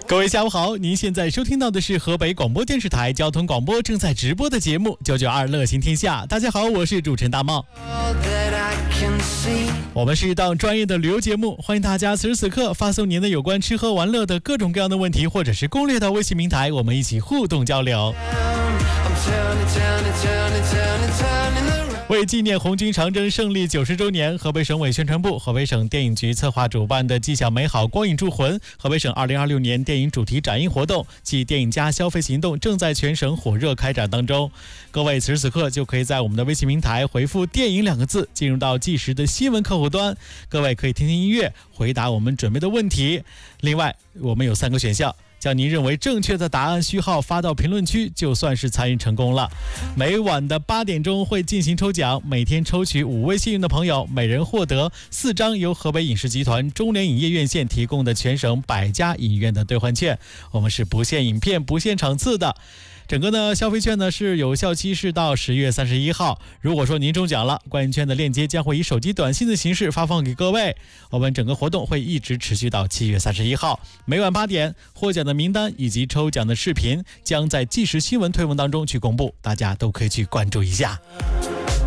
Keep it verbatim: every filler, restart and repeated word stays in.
各位下午好，您现在收听到的是河北广播电视台交通广播正在直播的节目九九二乐行天下。大家好，我是主持人大茂。我们是一档专业的旅游节目，欢迎大家此时此刻发送您的有关吃喝玩乐的各种各样的问题或者是攻略到微信平台，我们一起互动交流。为纪念红军长征胜利九十周年，河北省委宣传部、河北省电影局策划主办的“既享美好，光影铸魂”河北省二零二六年电影主题展映活动暨电影加消费行动正在全省火热开展当中。各位此时此刻就可以在我们的微信平台回复“电影”两个字，进入到即时的新闻客户端。各位可以听听音乐，回答我们准备的问题。另外，我们有三个选项，将您认为正确的答案序号发到评论区，就算是参与成功了。每晚的八点钟会进行抽奖，每天抽取五位幸运的朋友，每人获得四张由河北影视集团中联影业院线提供的全省百家影院的兑换券。我们是不限影片、不限场次的。整个呢消费券呢是有效期是到十月三十一号。如果说您中奖了，观影券的链接将会以手机短信的形式发放给各位。我们整个活动会一直持续到七月三十一号，每晚八点，获奖的名单以及抽奖的视频将在即时新闻推文当中去公布，大家都可以去关注一下。